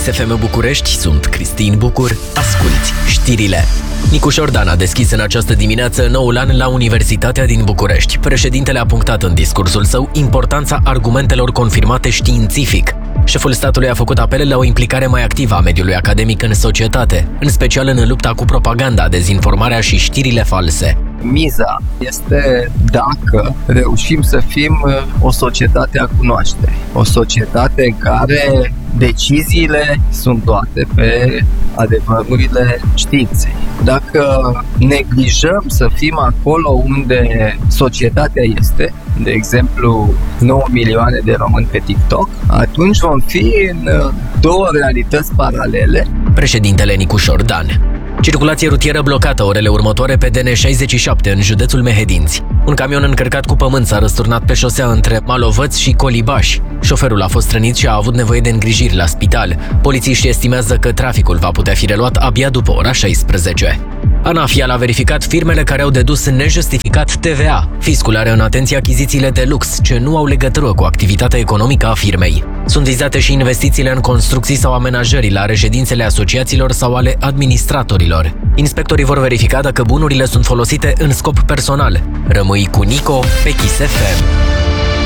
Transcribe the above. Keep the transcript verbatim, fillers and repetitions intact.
Kiss F M București, sunt Cristin Bucur, asculți știrile. Nicu Șordan a deschis în această dimineață noul an la Universitatea din București. Președintele a punctat în discursul său importanța argumentelor confirmate științific. Șeful statului a făcut apel la o implicare mai activă a mediului academic în societate, în special în lupta cu propaganda, dezinformarea și știrile false. Miza este dacă reușim să fim o societate a cunoașterii, o societate în care deciziile sunt luate pe adevărurile științei. Dacă neglijăm să fim acolo unde societatea este, de exemplu nouă milioane de români pe TikTok, atunci vom fi în două realități paralele. Președintele Nicu Șordan. Circulație rutieră blocată orele următoare pe D N șaizeci și șapte în județul Mehedinți. Un camion încărcat cu pământ s-a răsturnat pe șosea între Malovăț și Colibaș. Șoferul a fost rănit și a avut nevoie de îngrijiri la spital. Polițiștii estimează că traficul va putea fi reluat abia după ora șaisprezece. ANAF a verificat firmele care au dedus nejustificat T V A. Fiscul are în atenție achizițiile de lux, ce nu au legătură cu activitatea economică a firmei. Sunt vizate și investițiile în construcții sau amenajări la reședințele asociațiilor sau ale administratorilor. Inspectorii vor verifica dacă bunurile sunt folosite în scop personal. Rămâi cu Nico pe Kiss F M.